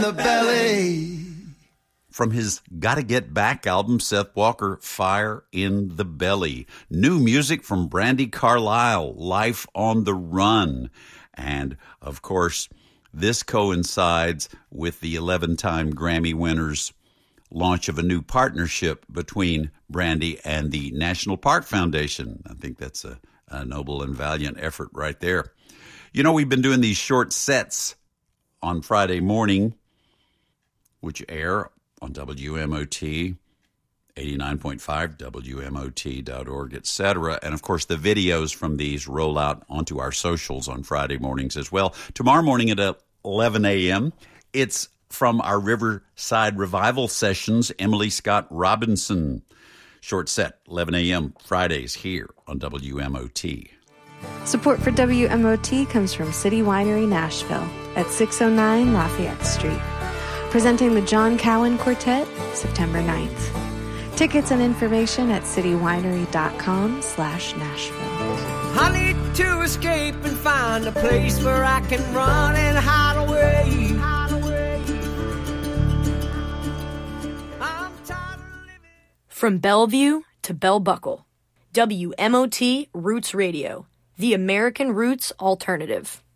The belly. From his Gotta Get Back album, Seth Walker, Fire in the Belly. New music from Brandi Carlile, Life on the Run. And, of course, this coincides with the 11-time Grammy winners' launch of a new partnership between Brandi and the National Park Foundation. I think that's a noble and valiant effort right there. You know, we've been doing these short sets on Friday morning, which air on WMOT, 89.5, WMOT.org, etc. And, of course, the videos from these roll out onto our socials on Friday mornings as well. Tomorrow morning at 11 a.m., it's from our Riverside Revival Sessions, Emily Scott Robinson. Short set, 11 a.m., Fridays here on WMOT. Support for WMOT comes from City Winery Nashville at 609 Lafayette Street. Presenting the John Cowan Quartet, September 9th. Tickets and information at citywinery.com/Nashville. I need to escape and find a place where I can run and hide away. I'm tired of living. From Bellevue to Bell Buckle, WMOT Roots Radio, the American Roots Alternative.